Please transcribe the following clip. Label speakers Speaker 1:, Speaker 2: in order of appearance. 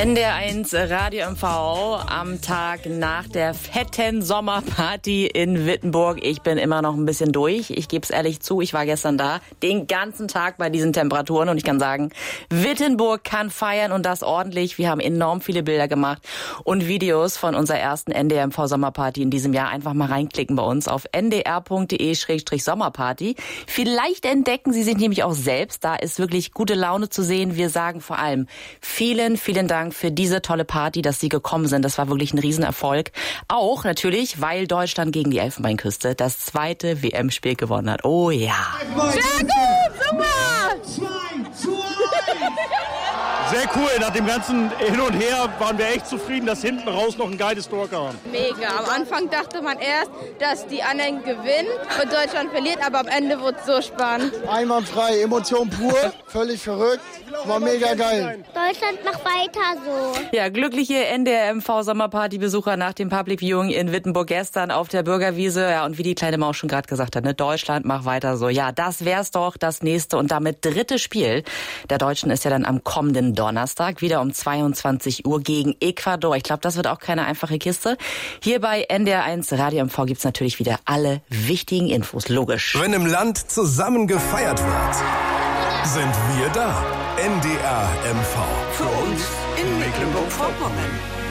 Speaker 1: NDR1 Radio MV am Tag nach der fetten Sommerparty in Wittenburg. Ich bin immer noch ein bisschen durch. Ich gebe es ehrlich zu, ich war gestern da, den ganzen Tag bei diesen Temperaturen. Und ich kann sagen, Wittenburg kann feiern und das ordentlich. Wir haben enorm viele Bilder gemacht und Videos von unserer ersten NDR-MV Sommerparty in diesem Jahr. Einfach mal reinklicken bei uns auf ndr.de/Sommerparty. Vielleicht entdecken Sie sich nämlich auch selbst. Da ist wirklich gute Laune zu sehen. Wir sagen vor allem vielen, vielen Dank für diese tolle Party, dass Sie gekommen sind. Das war wirklich ein Riesenerfolg. Auch natürlich, weil Deutschland gegen die Elfenbeinküste das zweite WM-Spiel gewonnen hat. Oh ja.
Speaker 2: Sehr gut, super!
Speaker 3: 2:1. Sehr cool. Nach dem ganzen Hin und Her waren wir echt zufrieden, dass hinten raus noch ein geiles Tor kam.
Speaker 2: Mega. Am Anfang dachte man erst, dass die anderen gewinnen und Deutschland verliert, aber am Ende wurde es so spannend.
Speaker 4: Einwandfrei, Emotion pur, völlig verrückt, war mega geil.
Speaker 5: Deutschland macht weiter so.
Speaker 1: Ja, glückliche NDR-MV-Sommerparty-Besucher nach dem Public Viewing in Wittenburg gestern auf der Bürgerwiese. Ja, und wie die kleine Maus schon gerade gesagt hat, ne, Deutschland macht weiter so. Ja, das wär's doch, das nächste und damit dritte Spiel der Deutschen ist ja dann am kommenden Donnerstag wieder um 22 Uhr gegen Ecuador. Ich glaube, das wird auch keine einfache Kiste. Hier bei NDR1 Radio MV gibt's natürlich wieder alle wichtigen Infos, logisch.
Speaker 6: Wenn im Land zusammen gefeiert wird, sind wir da. NDR MV.
Speaker 7: Für uns in Mecklenburg-Vorpommern.